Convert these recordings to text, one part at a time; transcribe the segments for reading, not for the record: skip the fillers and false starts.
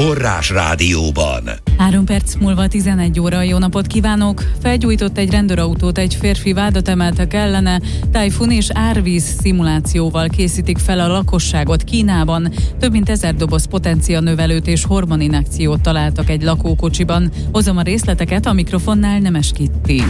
Forrás Rádióban. 3 perc múlva 11 óra. Jó napot kívánok! Felgyújtott egy rendőrautót egy férfi, vádat emeltek ellene. Tájfun és árvíz szimulációval készítik fel a lakosságot Kínában. Több mint 1000 doboz potencianövelőt és hormoninjekciót találtak egy lakókocsiban. Hozom a részleteket, a mikrofonnál Nemes Kitti.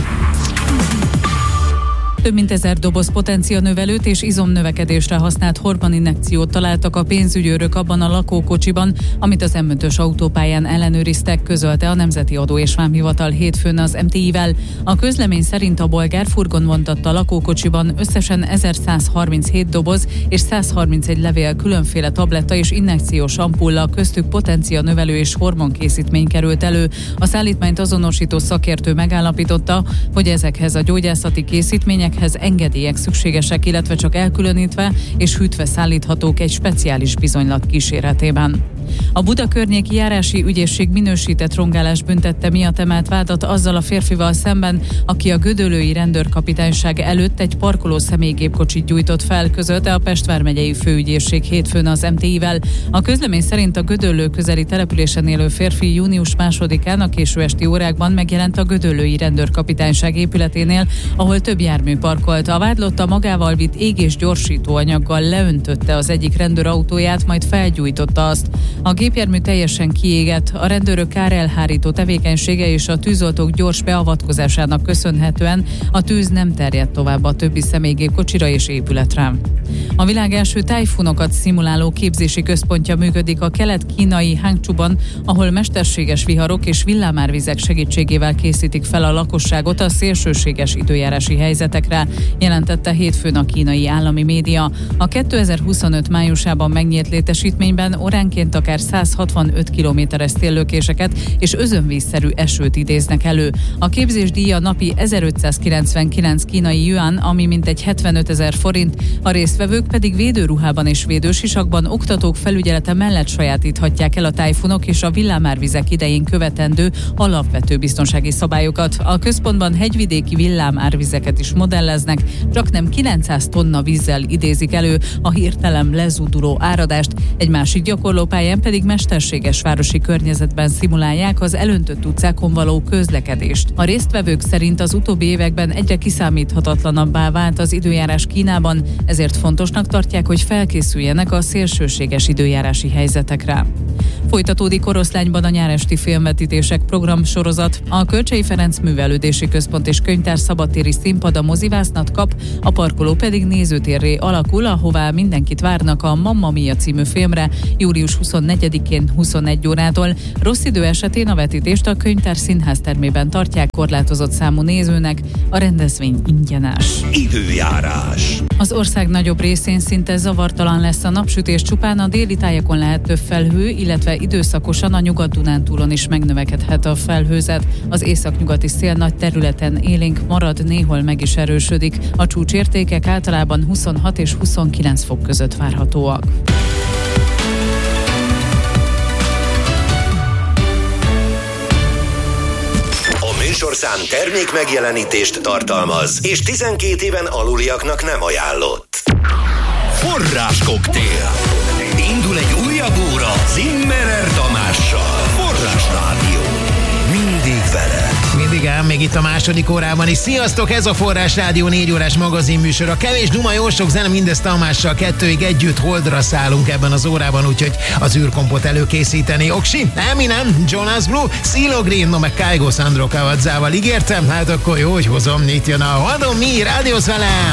Több mint 1000 doboz potencianövelőt és izomnövekedésre használt hormoninjekciót találtak a pénzügyőrök abban a lakókocsiban, amit az M5-ös autópályán ellenőriztek, közölte a Nemzeti Adó és Vámhivatal hétfőn az MTI-vel. A közlemény szerint a bolgár furgon vontatta a lakókocsiban összesen 1137 doboz és 131 levél különféle tabletta és injekciós ampulla, köztük potencianövelő és hormonkészítmény került elő. A szállítmányt azonosító szakértő megállapította, hogy ezekhez a gyógyászati készítmények engedélyek szükségesek, illetve csak elkülönítve és hűtve szállíthatók egy speciális bizonylat kíséretében. A Buda környéki járási ügyészség minősített rongálás büntette miatt emelt vádat azzal a férfival szemben, aki a gödöllői rendőrkapitányság előtt egy parkoló személygépkocsit gyújtott fel, közölte a Pest vármegyei főügyészség hétfőn az MTI-vel. A közlemény szerint a Gödöllő közeli településen élő férfi június 2-án a késő esti órákban megjelent a gödöllői rendőrkapitányság épületénél, ahol több jármű parkolt. A vádlotta magával vitt ég- és gyorsítóanyaggal leöntötte az egyik rendőr autóját, majd felgyújtotta azt. A gépjármű teljesen kiégett, a rendőrök kárelhárító tevékenysége és a tűzoltók gyors beavatkozásának köszönhetően a tűz nem terjedt tovább a többi személygépkocsira és épületre. A világ első tájfunokat szimuláló képzési központja működik a kelet-kínai Hangzhouban, ahol mesterséges viharok és villámárvizek segítségével készítik fel a lakosságot a szélsőséges időjárási helyzetekre, jelentette hétfőn a kínai állami média. A 2025 májusában megnyílt létesítményben óránként akár 165 kilométeres széllökéseket és özönvízszerű esőt idéznek elő. A képzés díja napi 1599 kínai yuan, ami mintegy 75 000 forint, a résztvevők pedig védőruhában és védősisakban oktatók felügyelete mellett sajátíthatják el a tájfunok és a villámárvizek idején követendő alapvető biztonsági szabályokat. A központban hegyvidéki villámárvizeket is modelleznek, csak nem 900 tonna vízzel idézik elő a hirtelen lezúduló áradást, egy másik gyakorlópályán pedig mesterséges városi környezetben szimulálják az elöntött utcákon való közlekedést. A résztvevők szerint az utóbbi években egyre kiszámíthatatlanabbá vált az időjárás Kínában, ezért fontosnak tartják, hogy felkészüljenek a szélsőséges időjárási helyzetekre. Folytatódik Oroszlányban a nyáresti filmvetítések programsorozat. A Kölcsey Ferenc Művelődési Központ és Könyvtár szabadtéri színpad a mozivásznat kap, a parkoló pedig nézőtérré alakul, ahová mindenkit várnak a Mamma Mia című filmre július 24-én 21 órától. Rossz idő esetén a vetítést a Könyvtár színháztermében tartják korlátozott számú nézőnek, a rendezvény ingyenes. Időjárás. Az ország nagyobb részén szinte zavartalan lesz a napsütés, csupán a déli tájakon lehet több felhő, illetve időszakosan a Nyugat-Dunántúlon is megnövekedhet a felhőzet. Az északnyugati szél nagy területen élénk marad, néhol meg is erősödik. A csúcsértékek általában 26 és 29 fok között várhatóak. Műsorszám termék megjelenítést tartalmaz, és 12 éven aluliaknak nem ajánlott. Forráskoktél. Indul egy újabb óra Zimmerer Tamással. Forrás Rádió. Mindig veled. Mindig ám, még itt a második órában is. Sziasztok, ez a Forrás Rádió 4 órás magazinműsor. A kevés duma, jó sok zene, mindezt Tamással 2-ig együtt holdra szállunk ebben az órában, úgyhogy az űrkompot előkészíteni. Oksi, Eminem, Jonas Blue, CeeLo Green, no meg Kygo Sandro Cavazzával ígértem, hát akkor jó, hogy hozom, itt jön a Hold On Me, rádióz velem!